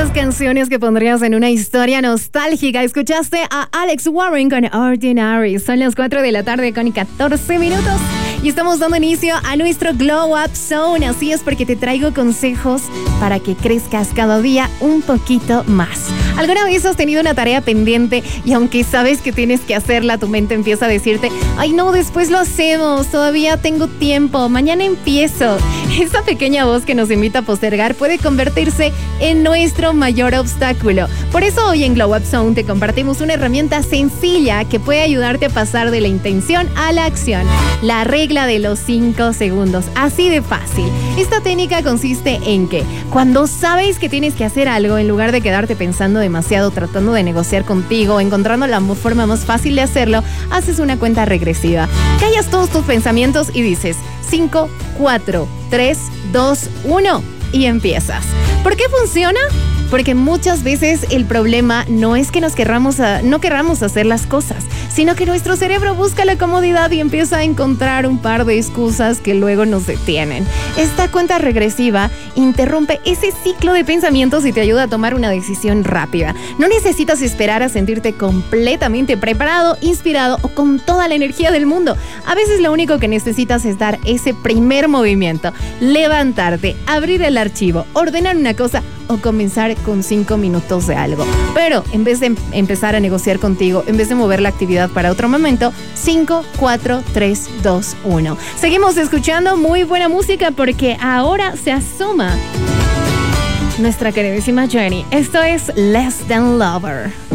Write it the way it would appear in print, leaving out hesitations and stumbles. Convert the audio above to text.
esas canciones que pondrías en una historia nostálgica. Escuchaste a Alex Warren con Ordinary. Son las 4 de la tarde con 14 minutos. Y estamos dando inicio a nuestro Glow Up Zone. Así es, porque te traigo consejos para que crezcas cada día un poquito más. ¿Alguna vez has tenido una tarea pendiente y aunque sabes que tienes que hacerla, tu mente empieza a decirte: ay no, después lo hacemos, todavía tengo tiempo, mañana empiezo? Esa pequeña voz que nos invita a postergar puede convertirse en nuestro mayor obstáculo. Por eso hoy en Glow Up Zone te compartimos una herramienta sencilla que puede ayudarte a pasar de la intención a la acción. La regla de los 5 segundos. Así de fácil. Esta técnica consiste en que cuando sabes que tienes que hacer algo, en lugar de quedarte pensando demasiado, tratando de negociar contigo, encontrando la forma más fácil de hacerlo, haces una cuenta regresiva. Callas todos tus pensamientos y dices 5, 4, 3, 2, 1 y empiezas. ¿Por qué funciona? Porque muchas veces el problema no es que no querramos hacer las cosas, sino que nuestro cerebro busca la comodidad y empieza a encontrar un par de excusas que luego nos detienen. Esta cuenta regresiva interrumpe ese ciclo de pensamientos y te ayuda a tomar una decisión rápida. No necesitas esperar a sentirte completamente preparado, inspirado o con toda la energía del mundo. A veces lo único que necesitas es dar ese primer movimiento, levantarte, abrir el archivo, ordenar una cosa o comenzar con 5 minutos de algo. Pero en vez de empezar a negociar contigo, en vez de mover la actividad para otro momento, 5, 4, 3, 2, 1. Seguimos escuchando muy buena música porque ahora se asoma nuestra queridísima Jenny. Esto es Less Than Lover.